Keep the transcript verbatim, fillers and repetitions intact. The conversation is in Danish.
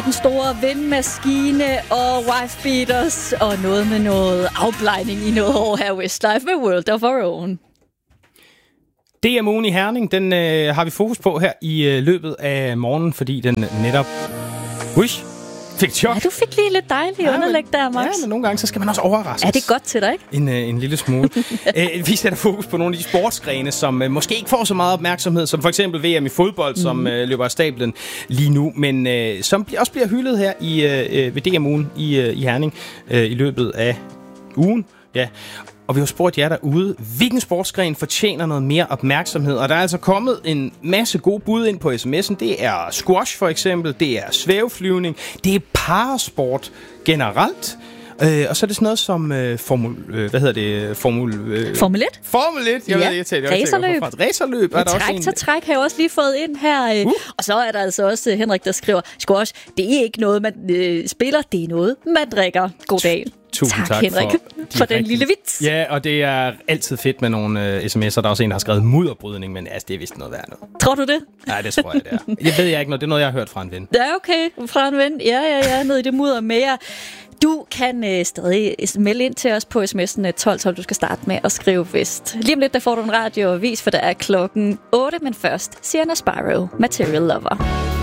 den store vindmaskine og wife-beaters og noget med noget afblejning i noget år her Westlife med World of Our Own. D M Ugen i Herning, den øh, har vi fokus på her i øh, løbet af morgenen, fordi den netop... Uish, fik chok. Ja, du fik lige lidt dejligt ja, underlæg der, Max. Ja, men nogle gange så skal man også overraskes. Er det godt til dig, ikke? En, øh, en lille smule. Æ, vi sætter fokus på nogle af de sportsgrene, som øh, måske ikke får så meget opmærksomhed, som for eksempel V M i fodbold, mm. som øh, løber af stablen lige nu, men øh, som også bliver hyldet her i, øh, ved D M Ugen i, øh, i Herning øh, i løbet af ugen. Ja. Og vi har spurgt jer derude, hvilken sportsgren fortjener noget mere opmærksomhed. Og der er altså kommet en masse gode bud ind på sms'en. Det er squash for eksempel, det er svæveflyvning, det er parasport generelt. Øh, og så er det sådan noget som øh, formul, øh, hvad hedder det? Formul, øh, Formel et? Formel et, jeg ja. ved, jeg tager, jeg Racerløb. Racerløb er der også træk til træk har jeg også lige fået ind her. Uh. Og så er der altså også uh, Henrik, der skriver, squash, det er ikke noget, man øh, spiller, det er noget, man drikker. God dag. Tusind tak, tak Henrik, for, de for den rigtige. Lille vits. Ja, og det er altid fedt med nogle øh, sms'er. Der er også en, der har skrevet mudderbrydning, men altså, det er vist noget værd noget. Tror du det? Ja, det tror jeg, det er. Jeg ved jeg ikke noget. Det er noget, jeg har hørt fra en ven. Ja, okay. Fra en ven. Ja, ja, ja. Nede i det mudder med jer. Du kan øh, stadig melde ind til os på sms'en tolv tolv. Du skal starte med at skrive vest. Lige om lidt, der får du en radioavis, for der er klokken otte, men først Sienna Sparrow, Material Lover.